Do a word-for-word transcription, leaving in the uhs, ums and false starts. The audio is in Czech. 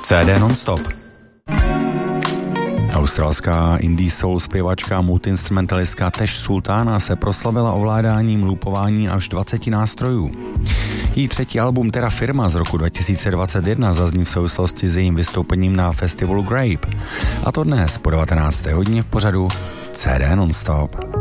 C D non-stop. Australská indie soul zpěvačka multiinstrumentalistka Tesh Sultana se proslavila ovládáním loopování až dvaceti nástrojů. Její třetí album Terra Firma z roku dva tisíce dvacet jedna zazní v souvislosti s jejím vystoupením na festivalu Grape. A to dnes po devatenácté hodině v pořadu C D non-stop.